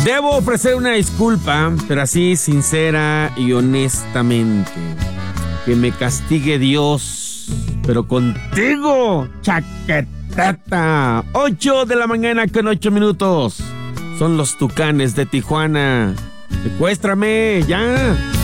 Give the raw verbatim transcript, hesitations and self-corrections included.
Debo ofrecer una disculpa, pero así sincera y honestamente. Que me castigue Dios, pero contigo, chaquetata. Ocho de la mañana con ocho minutos. Son los Tucanes de Tijuana. Secuéstrame, ya.